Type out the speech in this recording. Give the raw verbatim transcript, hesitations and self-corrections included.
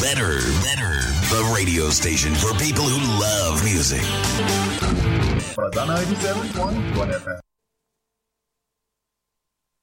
Better, better. The radio station for people who love music. But on ninety-seven point one F M.